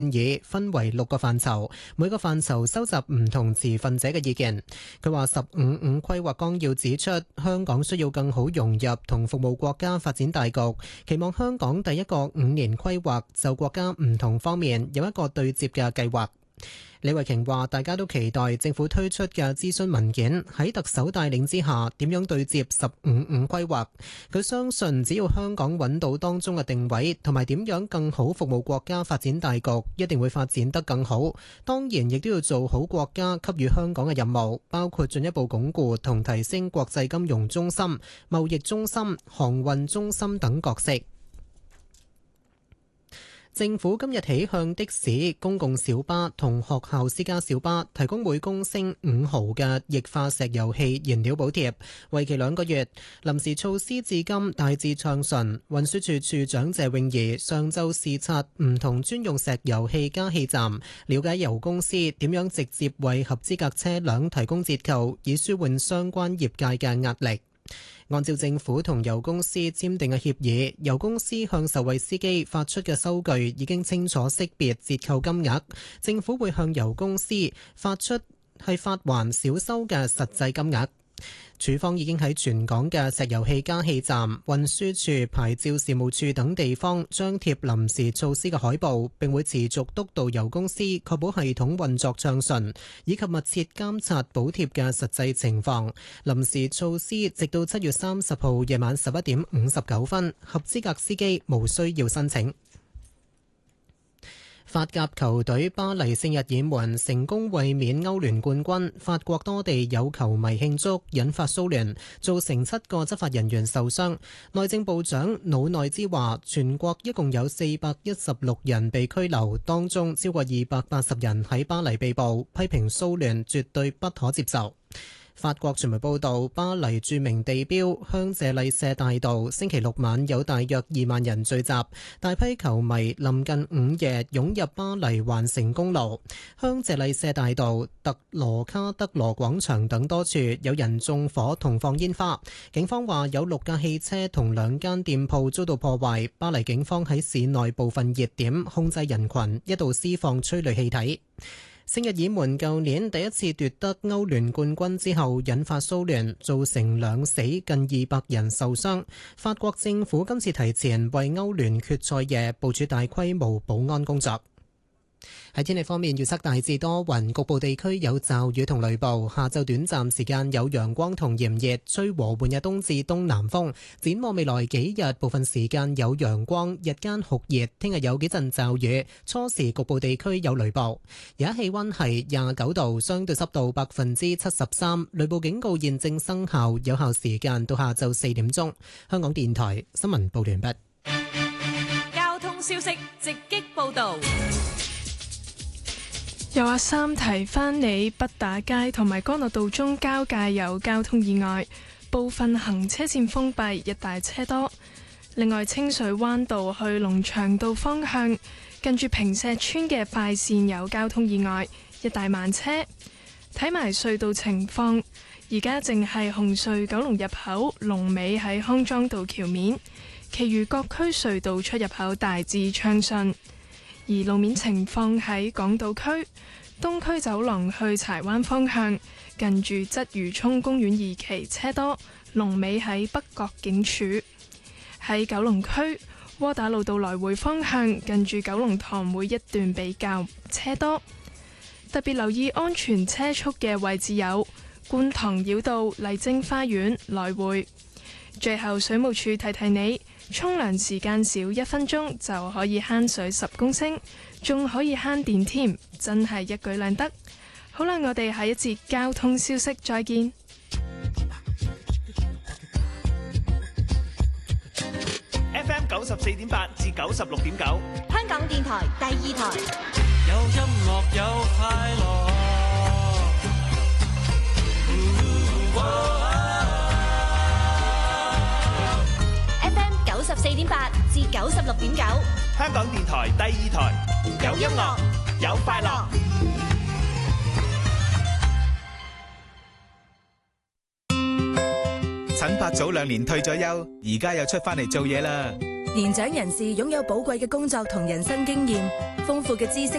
議分為6個範疇，每個範疇收集唔同持份者嘅意見。佢話15-5規劃綱要指出，香港需要更好融入同服務國家發展大局，期望香港第一個5年規劃就國家唔同方面有一個對接嘅計劃。李慧瓊話：大家都期待政府推出嘅諮詢文件喺特首帶領之下點樣對接15-5規劃。佢相信只要香港揾到當中嘅定位同埋點樣更好服務國家發展大局，一定會發展得更好。當然亦都要做好國家給予香港嘅任務，包括進一步鞏固同提升國際金融中心、貿易中心、航運中心等角色。政府今日起向的士、公共小巴同學校私家小巴提供每公升5毫嘅液化石油氣燃料補貼，為期2個月。臨時措施至今大致暢順。運輸署署長謝永儀上晝視察唔同專用石油氣加氣站，了解油公司點樣直接為合資格車輛提供折扣，以舒緩相關業界嘅壓力。按照政府同油公司簽訂嘅協議，油公司向受惠司機發出嘅收據已經清楚識別折扣金額，政府會向油公司發還少收嘅實際金額。署方已經喺全港嘅石油氣加氣站、運輸署、牌照事務處等地方張貼臨時措施嘅海報，並會持續督導油公司確保系統運作暢順，以及密切監察補貼嘅實際情況。臨時措施直到7月30號夜晚11點59分，合資格司機無需要申請。法甲球隊巴黎聖日耳門成功衛冕歐聯冠軍，法國多地有球迷慶祝，引發騷亂，造成7個執法人員受傷。內政部長魯內茲話，全國一共有416人被拘留，當中超過280人喺巴黎被捕，批評騷亂絕對不可接受。法國傳媒報道，巴黎著名地標香榭麗舍大道星期六晚有大約2萬人聚集，大批球迷臨近午夜湧入巴黎環城公路。香榭麗舍大道、特羅卡德羅廣場等多處有人縱火同放煙花。警方話有6架汽車同2間店鋪遭到破壞。巴黎警方喺市內部分熱點控制人群，一度施放催淚氣體。聖日耳門舊年第一次奪得歐聯冠軍之後引發騷亂，造成2死近200人受傷。法國政府今次提前為歐聯決賽夜部署大規模保安工作。喺天氣方面，預測大致多雲，局部地區有驟雨同雷暴。下晝短暫時間有陽光同炎熱，吹和緩嘅東至東南風。展望未來幾日，部分時間有陽光，日間酷熱。聽日有幾陣驟雨，初時局部地區有雷暴。而家氣溫係29度，相對濕度73%。雷暴警告現正生效，有效時間到下晝4點鐘。香港電台新聞報完畢。 交通消息直擊報道。 有阿三提翻你，畢打街同埋干諾道中交界有交通意外，部分行車線封閉，一帶車多。另外，清水灣道去龍翔道方向，近住坪石村嘅快線有交通意外，一帶慢車。睇埋隧道情況，而家淨係紅隧九龍入口龍尾喺康莊道橋面，其餘各區隧道出入口大致暢順。而路面情況喺港島區東區走廊去柴灣方向，近住鰂魚涌公園二期車多，龍尾喺北角警署。喺九龍區窩打老道來回方向，近住九龍塘會一段比較車多，特別留意安全車速嘅位置有觀塘繞道麗晶花園來回。最後，水務署提提你，沖涼時間少1分鐘就可以慳水10公升，仲可以慳電添，真係一舉兩得。好啦，我哋下一節交通消息再見。 FM 94.8至96.9， 香港電台第2台。 有音樂有快樂。 94.8至96.9， 香港電台第2台，有音樂，有快樂。 陳伯早2年退咗休，而家又出返嚟做嘢啦。 年長人士擁有寶貴嘅工作同人生經驗，豐富嘅知識